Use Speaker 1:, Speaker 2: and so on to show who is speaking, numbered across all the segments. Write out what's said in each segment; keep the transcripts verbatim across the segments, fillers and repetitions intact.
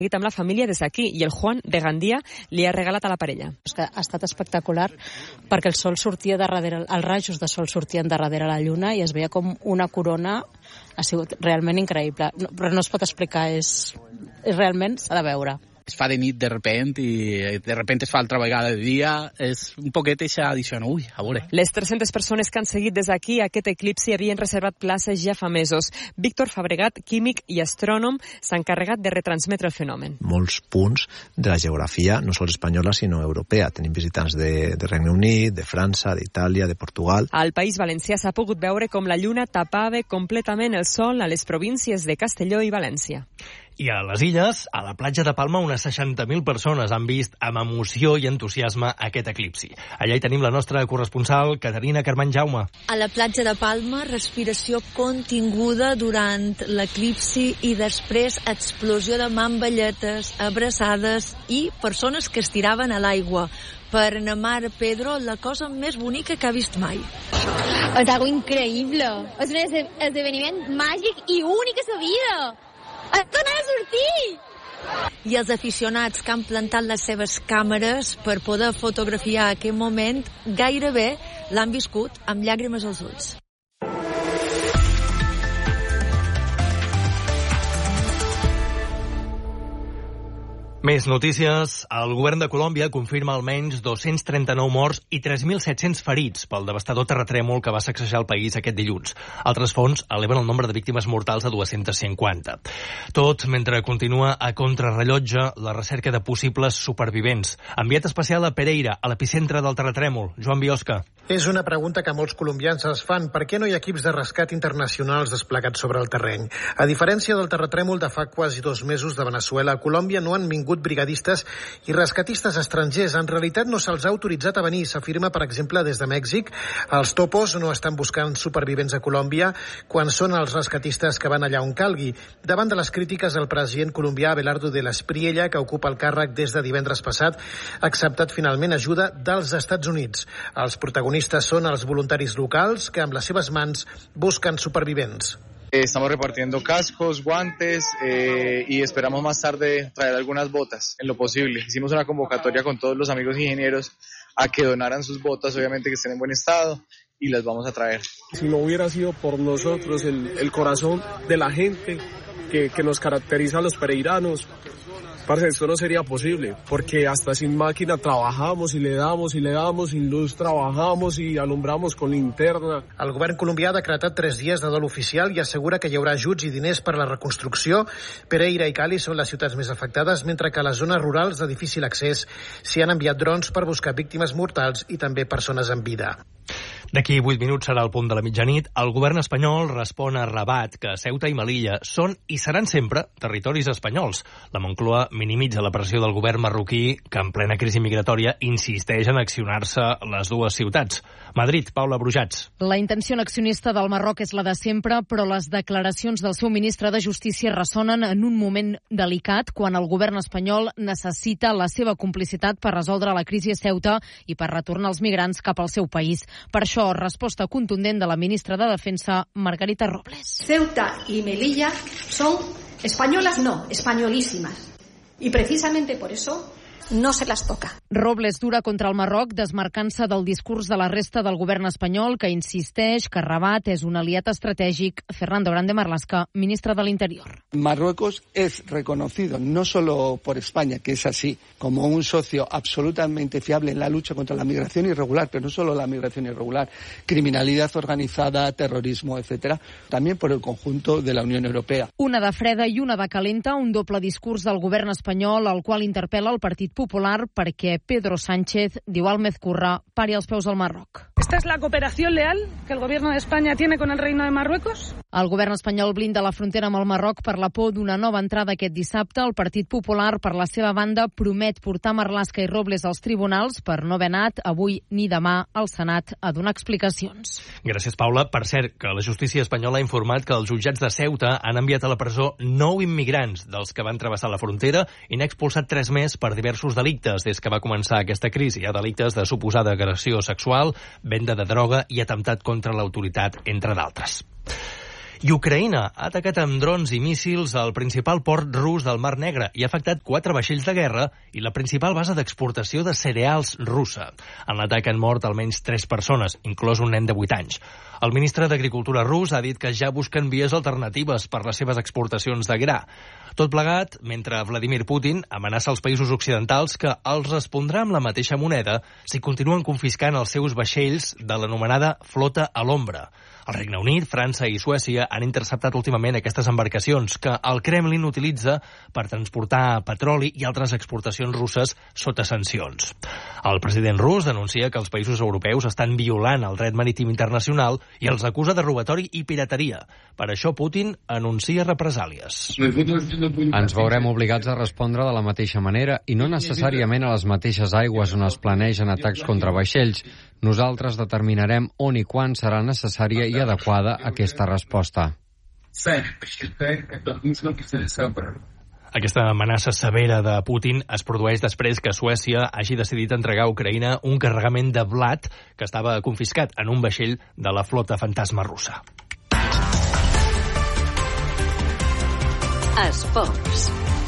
Speaker 1: amb la família des d'aquí, i el Juan de Gandia li ha regalat a la parella.
Speaker 2: És que ha estat espectacular perquè el sol sortia de darrere, els rajos de sol sortien de darrere la lluna i es veia com una corona. Ha sigut realment increïble, no, però no es pot explicar, és, és realment s'ha de veure.
Speaker 3: Es fa de nit de repent i de repent es fa altra vegada de dia. És un poquet això, d'això, no? Ui, a veure.
Speaker 1: Les tres-centes persones que han seguit des d'aquí aquest eclipsi havien reservat places ja fa mesos. Víctor Fabregat, químic i astrònom, s'ha encarregat de retransmetre el fenomen.
Speaker 4: Molts punts de la geografia, no sols espanyola, sinó europea. Tenim visitants de, de Regne Unit, de França, d'Itàlia, de Portugal.
Speaker 1: Al País Valencià s'ha pogut veure com la lluna tapava completament el sol a les províncies de Castelló i València.
Speaker 5: I a les Illes, a la platja de Palma, unes seixanta mil persones han vist amb emoció i entusiasme aquest eclipsi. Allà hi tenim la nostra corresponsal, Caterina Carmany Jaume.
Speaker 6: A la platja de Palma, respiració continguda durant l'eclipsi i després explosió de mamballetes, abraçades i persones que es tiraven a l'aigua. Per Namar Pedro, la cosa més bonica que ha vist mai.
Speaker 7: És algo increïble. És un esdeveniment màgic i únic a la vida. Has tornat a sortir!
Speaker 6: I els aficionats que han plantat les seves càmeres per poder fotografiar aquest moment gairebé l'han viscut amb llàgrimes als ulls.
Speaker 5: Més notícies. El govern de Colòmbia confirma almenys dos-cents trenta-nou morts i tres mil set-cents ferits pel devastador terratrèmol que va sacsejar el país aquest dilluns. Altres fonts eleven el nombre de víctimes mortals a dues-centes cinquanta. Tot mentre continua a contrarrellotge la recerca de possibles supervivents. Enviat especial a Pereira, a l'epicentre del terratrèmol. Joan Biosca.
Speaker 8: És una pregunta que molts colombians es fan. Per què no hi ha equips de rescat internacionals desplegats sobre el terreny? A diferència del terratrèmol de fa quasi dos mesos de Veneçuela, a Colòmbia no han vingut brigadistes i rescatistes estrangers. En realitat no se'ls ha autoritzat a venir, s'afirma, per exemple, des de Mèxic. Els topos no estan buscant supervivents a Colòmbia quan són els rescatistes que van allà on calgui. Davant de les crítiques, el president colombià Abelardo de l'Espriella, que ocupa el càrrec des de divendres passat, ha acceptat finalment ajuda dels Estats Units. Els protagonistes són els voluntaris locals que amb les seves mans busquen supervivents.
Speaker 9: Estamos repartiendo cascos, guantes eh, y esperamos más tarde traer algunas botas en lo posible. Hicimos una convocatoria con todos los amigos ingenieros a que donaran sus botas, obviamente que estén en buen estado, y las vamos a traer.
Speaker 10: Si no hubiera sido por nosotros, el, el corazón de la gente que, que nos caracteriza a los pereiranos, parce, esto no sería posible, porque hasta sin máquina trabajamos y le damos y le damos, sin luz trabajamos i alumbramos con linterna.
Speaker 8: El govern colombià ha decretat tres dies de dol oficial i assegura que hi haurà ajuts i diners per a la reconstrucció. Pereira i Cali són les ciutats més afectades, mentre que a les zones rurals de difícil accés s'hi han enviat drons per buscar víctimes mortals i també persones en vida.
Speaker 5: D'aquí vuit minuts serà el punt de la mitjanit. El govern espanyol respon a Rabat que Ceuta i Melilla són i seran sempre territoris espanyols. La Moncloa minimitza la pressió del govern marroquí que en plena crisi migratòria insisteix en accionar-se les dues ciutats. Madrid, Paula Brujats.
Speaker 11: La intenció accionista del Marroc és la de sempre, però les declaracions del seu ministre de Justícia ressonen en un moment delicat quan el govern espanyol necessita la seva complicitat per resoldre la crisi a Ceuta i per retornar els migrants cap al seu país. Per això, resposta contundent de la ministra de Defensa, Margarita Robles.
Speaker 12: Ceuta y Melilla son españolas, no, españolísimas. Y precisamente por eso no se las toca.
Speaker 11: Robles dura contra el Marroc, desmarcant-se del discurs de la resta del govern espanyol, que insisteix que Rabat és un aliat estratègic. Fernando Grande Marlaska, ministre de l'Interior.
Speaker 13: Marruecos es reconocido, no solo por España, que es así, como un socio absolutamente fiable en la lucha contra la migración irregular, pero no solo la migración irregular, criminalidad organizada, terrorismo, etcétera, también por el conjunto de la Unión Europea.
Speaker 11: Una de freda i una de calenta, un doble discurs del govern espanyol, al qual interpel·la el Partit Popular perquè Pedro Sánchez, diu al Mezcurra, pari els peus al Marroc.
Speaker 14: ¿Esta es la cooperación leal que el gobierno de España tiene con el Reino de Marruecos?
Speaker 11: El govern espanyol blinda la frontera amb el Marroc per la por d'una nova entrada aquest dissabte. El Partit Popular, per la seva banda, promet portar Marlaska i Robles als tribunals per no haver anat avui ni demà al Senat a donar explicacions.
Speaker 5: Gràcies, Paula. Per cert, que la justícia espanyola ha informat que els jutjats de Ceuta han enviat a la presó nou immigrants dels que van travessar la frontera i n'ha expulsat tres més per diversos delictes des que va començar aquesta crisi. Hi ha delictes de suposada agressió sexual, venda de droga i atemptat contra l'autoritat, entre d'altres. I Ucraïna ha atacat amb drons i míssils el principal port rus del Mar Negre i ha afectat quatre vaixells de guerra i la principal base d'exportació de cereals russa. En l'atac han mort almenys tres persones, inclòs un nen de vuit anys. El ministre d'Agricultura rus ha dit que ja busquen vies alternatives per les seves exportacions de gra. Tot plegat, mentre Vladimir Putin amenaça els països occidentals que els respondrà amb la mateixa moneda si continuen confiscant els seus vaixells de l'anomenada flota a l'ombra. El Regne Unit, França i Suècia han interceptat últimament aquestes embarcacions que el Kremlin utilitza per transportar petroli i altres exportacions russes sota sancions. El president rus denuncia que els països europeus estan violant el dret marítim internacional i els acusa de robatori i pirateria. Per això Putin anuncia represàlies.
Speaker 15: Ens veurem obligats a respondre de la mateixa manera i no necessàriament a les mateixes aigües on es planegen atacs contra vaixells. Nosaltres determinarem on i quan serà necessària i adequada aquesta resposta.
Speaker 5: Aquesta amenaça severa de Putin es produeix després que Suècia hagi decidit entregar a Ucraïna un carregament de blat que estava confiscat en un vaixell de la flota fantasma russa.
Speaker 16: Esports.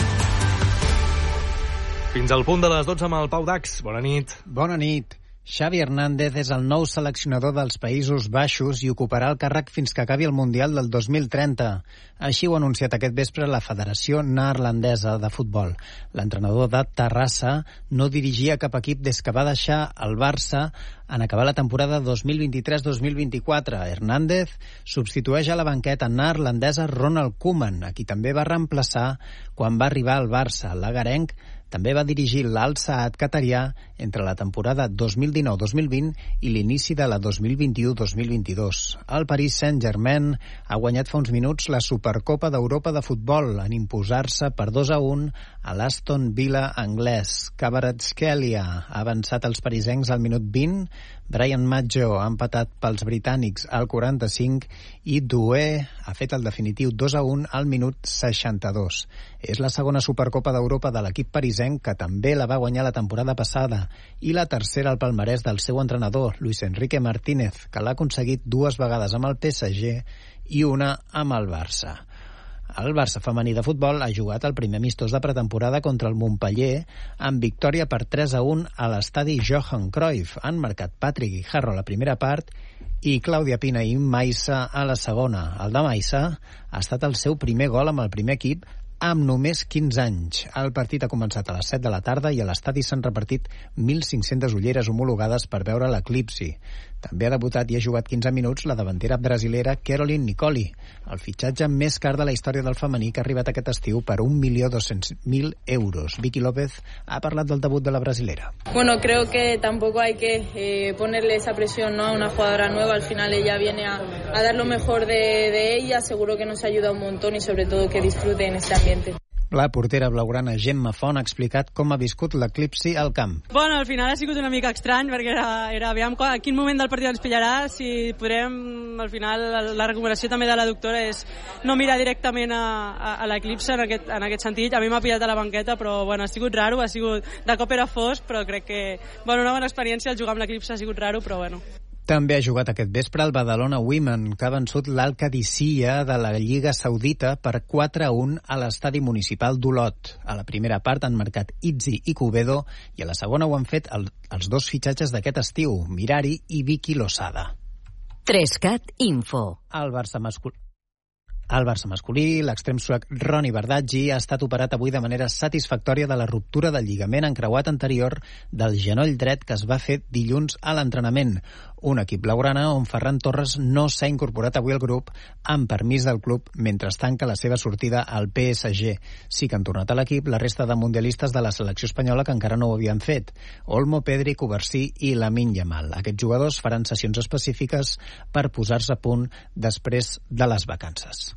Speaker 5: Fins al punt de les dotze amb el Pau Dax. Bona nit.
Speaker 17: Bona nit. Xavi Hernández és el nou seleccionador dels Països Baixos i ocuparà el càrrec fins que acabi el Mundial del dos mil trenta. Així ho ha anunciat aquest vespre la Federació Neerlandesa de Futbol. L'entrenador de Terrassa no dirigia cap equip des que va deixar el Barça en acabar la temporada dos mil vint-i-tres dos mil vint-i-quatre. Hernández substitueix a la banqueta neerlandesa Ronald Koeman, a qui també va reemplaçar quan va arribar al Barça. L'agarenc també va dirigir l'Al Saad qatarià entre la temporada dos mil dinou dos mil vint i l'inici de la dos mil vint-i-u dos mil vint-i-dos. El Paris Saint-Germain ha guanyat fa uns minuts la Supercopa d'Europa de futbol en imposar-se per dos a un a l'Aston Villa anglès. Kvaratskhelia ha avançat els parisencs al minut vint, Brian Maggio ha empatat pels britànics al quaranta-cinc i Doué ha fet el definitiu dos a un al minut seixanta-dos. És la segona Supercopa d'Europa de l'equip parisenc, que també la va guanyar la temporada passada, i la tercera al palmarès del seu entrenador, Luis Enrique Martínez, que l'ha aconseguit dues vegades amb el P S G i una amb el Barça. El Barça femení de futbol ha jugat el primer amistós de pretemporada contra el Montpellier amb victòria per tres a un a l'estadi Johan Cruyff. Han marcat Patrick Guijarro a la primera part i Clàudia Pina i Maissa a la segona. El de Maissa ha estat el seu primer gol amb el primer equip amb només quinze anys. El partit ha començat a les set de la tarda i a l'estadi s'han repartit mil cinc-centes ulleres homologades per veure l'eclipsi. També ha debutat i ha jugat quinze minuts la davantera brasilera Caroline Nicoli, el fitxatge més car de la història del femení, que ha arribat aquest estiu per un milió dos-cents mil euros. Vicky López ha parlat del debut de la brasilera.
Speaker 18: Bueno, creo que tampoco hay que eh, ponerle esa presión, ¿no?, a una jugadora nueva. Al final ella viene a, a dar lo mejor de, de ella. Seguro que nos ayuda un montón y sobre todo que disfrute en este ambiente.
Speaker 17: La portera blaugrana Gemma Font ha explicat com ha viscut l'eclipsi al camp.
Speaker 19: Bueno, al final ha sigut una mica estrany, perquè era, era aviam a quin moment del partit ens pillarà, si podrem, al final, la recomanació també de la doctora és no mirar directament a, a, a l'eclipsi en aquest, en aquest sentit. A mi m'ha pillat a la banqueta, però bueno, ha sigut raro, ha sigut, de cop era fosc, però crec que, bueno, una bona experiència, el jugar amb l'eclipsi ha sigut raro, però bueno.
Speaker 17: També ha jugat aquest vespre el Badalona Women, que ha vençut l'Al-Qadisiyah de la Lliga Saudita per quatre a un a l'estadi municipal d'Olot. A la primera part han marcat Itzi i Cubedo i a la segona ho han fet el, els dos fitxatges d'aquest estiu, Mirari i Vicky Losada.
Speaker 16: Trescat Info.
Speaker 17: El Barça masculí. Al Barça masculí, l'extrem suec Roni Bardaggi ha estat operat avui de manera satisfactòria de la ruptura del lligament encreuat anterior del genoll dret que es va fer dilluns a l'entrenament. Un equip blaugrana on Ferran Torres no s'ha incorporat avui al grup amb permís del club mentre tanca la seva sortida al P S G. Sí que han tornat a l'equip la resta de mundialistes de la selecció espanyola que encara no ho havien fet. Olmo, Pedri, Covarsí i Lamine Yamal. Aquests jugadors faran sessions específiques per posar-se a punt després de les vacances.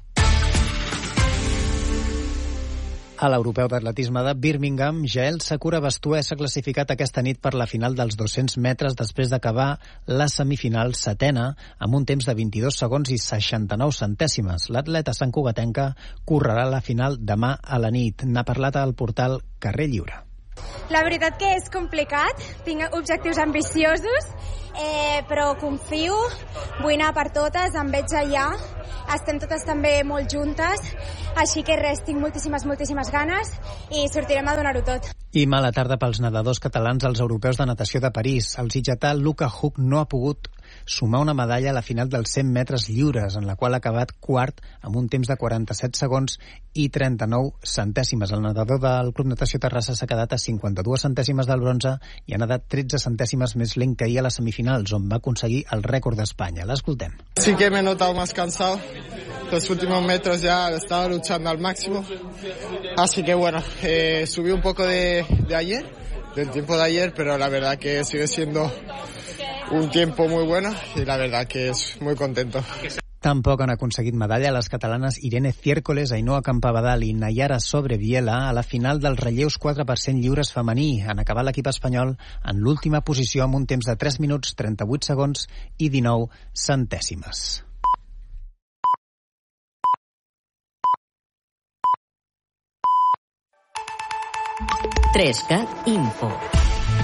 Speaker 17: A l'europeu d'atletisme de Birmingham, Jael Sakura Bastué s'ha classificat aquesta nit per la final dels dos-cents metres després d'acabar la semifinal setena amb un temps de vint-i-dos segons i seixanta-nou centèsimes. L'atleta santcugatenca correrà la final demà a la nit. N'ha parlat al portal Carrer Lliure.
Speaker 20: La veritat que és complicat, tinc objectius ambiciosos, eh, però confio, vull anar per totes, em veig allà, estem totes també molt juntes, així que res, tinc moltíssimes, moltíssimes ganes i sortirem a donar-ho tot.
Speaker 17: I mala tarda pels nedadors catalans als europeus de natació de París. El sitgetà Luca Huck no ha pogut sumar una medalla a la final dels cent metres lliures, en la qual ha acabat quart amb un temps de quaranta-set segons i trenta-nou centèsimes. El nedador del Club Natació Terrassa s'ha quedat a cinquanta-dues centèsimes del bronze i ha nedat tretze centèsimes més lent que ahir a les semifinals, on va aconseguir el rècord d'Espanya. L'escoltem.
Speaker 21: Sí que me he notado más cansado. Los últimos metros ya estaba luchando al máximo. Así que bueno, eh, subí un poco de, de ayer, del tiempo de ayer, pero la verdad que sigue siendo un tiempo muy bueno y la verdad que es muy contento.
Speaker 17: Tampoc han aconseguit medalla les catalanes Irene Ciércoles, Ainhoa Campabadal i Nayara Sobreviela a la final dels relleus quatre per cent lliures femení. Han acabat l'equip espanyol en l'última posició amb un temps de tres minuts, trenta-vuit segons i dinou centèsimes.
Speaker 16: tres cat Info.